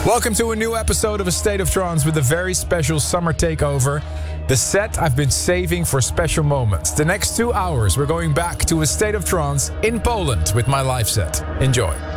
Welcome to a new episode of A State of Trance with a very special summer takeover. The set I've been saving for special moments. The next 2 hours we're going back to A State of Trance in Poland with my live set. Enjoy.